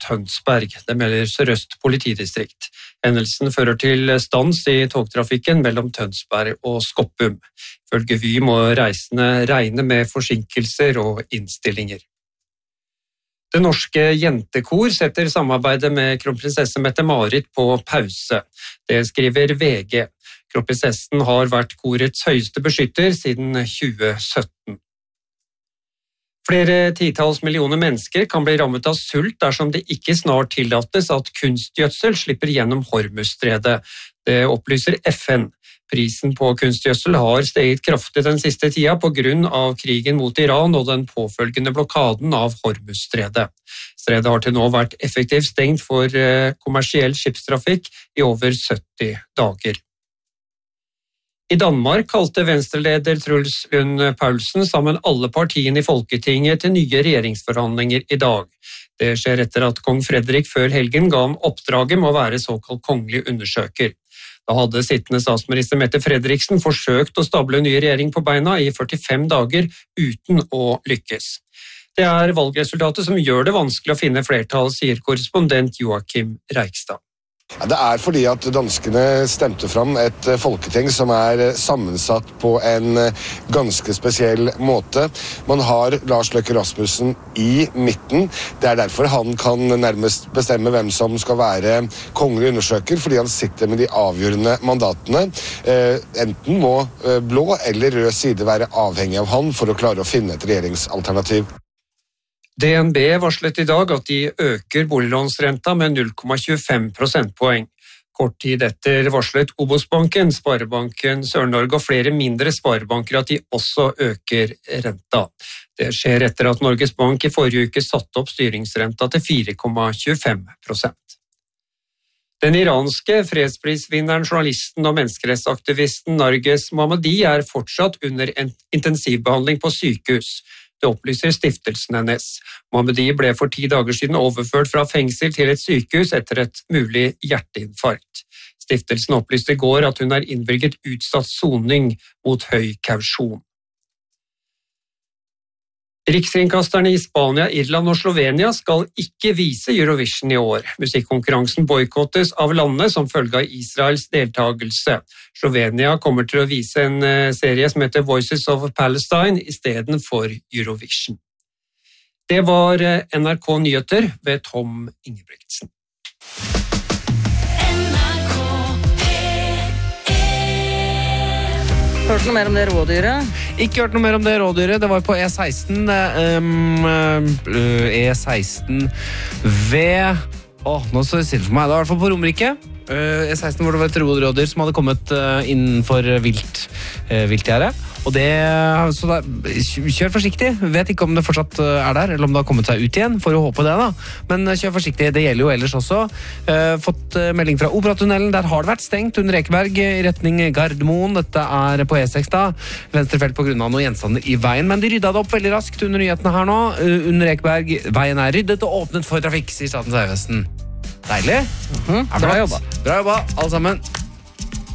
Tønsberg, det melder Sør-Øst politidistrikt. Hendelsen fører til stans i togtrafikken mellom Tønsberg og Skoppum. Ifølge Vy må reisende regne med forsinkelser og innstillinger. Det norske jentekor setter samarbeidet med kronprinsesse Mette-Marit på pause. Det skriver VG. Kronprinsessen har vært korets høyeste beskytter siden 2017. Flere titalls millioner mennesker kan bli rammet av sult dersom det ikke snart tillates at kunstgjødsel slipper gjennom Hormuzstredet. Det opplyser FN. Prisen på kunstgjødsel har steget kraftig den siste tida på grunn av krigen mot Iran og den påfølgende blokaden av Hormuzstredet. Stredet har til nå vært effektivt stengt for kommersiell skipstrafikk i over 70 dager. I Danmark kalte venstreleder Truls Lund Poulsen sammen alle partiene i Folketinget til nye regjeringsforhandlinger i dag. Det skjer etter at kong Frederik før helgen ga ham oppdraget med å være såkalt kongelig undersøker. Da hadde sittende statsminister Mette Frederiksen forsøkt å stable en ny regjering på beina i 45 dager uten å lykkes. Det er valgresultatet som gjør det vanskelig å finne flertall, sier korrespondent Joachim Reikstad. Det er fordi at danskene stemte fram et folketing som er sammensatt på en ganske spesiell måte. Man har Lars Løkke Rasmussen i midten. Det er derfor han kan nærmest bestemme hvem som skal være kongelig undersøker, fordi han sitter med de avgjørende mandatene. Enten må blå eller rød side være avhengig av han for å klare å finne et regjeringsalternativ. DNB varslet i dag at de øker boliglånsrenta med 0,25 prosentpoeng. Kort tid etter varslet Obosbanken, Sparebanken Sør-Norge og flere mindre sparebanker at de også øker renta. Det skjer etter at Norges Bank i forrige uke satte opp styringsrenta til 4,25%. Den iranske fredsprisvinneren, journalisten og menneskerettsaktivisten Narges Mohammadi er fortsatt under en intensivbehandling på sykehus. Det opplyser stiftelsen hennes. Mohammadi ble for 10 dager siden overført fra fengsel til et sykehus etter et mulig hjerteinfarkt. Stiftelsen opplyste i går at hun er innvilget utsatt soning mot høy kausjon. Rikskringkasterne i Spania, Irland og Slovenia skal ikke vise Eurovision i år. Musikkonkurransen boikottes av landene som følge av Israels deltagelse. Slovenia kommer til å vise en serie som heter Voices of Palestine i stedet for Eurovision. Det var NRK Nyheter ved Tom Ingebrigtsen. Hørt noe mer om det rådyret? Ikke hørt noe mer om det rådyret. Det var på E16 E16 ved nå står det stille for meg. Det var i hvert fall på Romerike. E16 hvor det var et rådyr som hadde kommet innenfor viltgjerdet. Og så da, kjør forsiktig. Vet ikke om det fortsatt er der, eller om det har kommet seg ut igjen, for å håpe det da. Men kjør forsiktig, det gjelder jo ellers også. Fått melding fra Operatunnelen, der har det vært stengt under Ekeberg i retning Gardermoen. Dette er på E6 da, venstrefelt på grunn av noen gjenstander i veien, men de ryddet det opp veldig raskt under nyhetene her nå. Under Ekeberg, veien er ryddet og åpnet for trafikk, sier Statens vegvesen. Deilig. Bra jobba. Bra jobba, alle sammen.